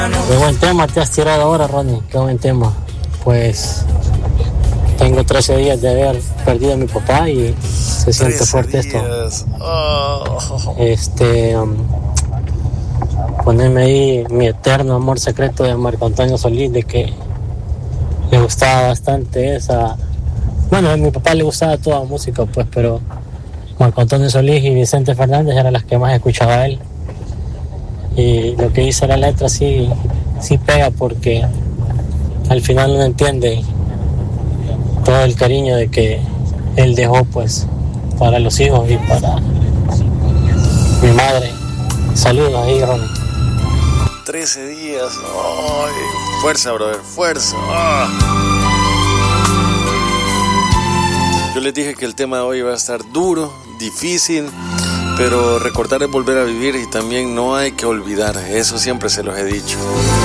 Qué buen tema te has tirado ahora, Ronnie, qué buen tema. Pues tengo 13 días de haber perdido a mi papá y se siente fuerte días. esto. Ponerme ahí mi eterno amor secreto de Marco Antonio Solís, de que le gustaba bastante esa. Bueno, a mi papá le gustaba toda la música, pues, pero Marco Antonio Solís y Vicente Fernández eran las que más escuchaba él. Y lo que dice la letra sí pega, porque al final uno entiende todo el cariño de que él dejó, pues, para los hijos y para mi madre. Saludos ahí, Ronnie. 13 días. Ay, fuerza, brother, fuerza. Yo les dije que el tema de hoy va a estar duro, difícil, pero recordar es volver a vivir y también no hay que olvidar. Eso siempre se los he dicho.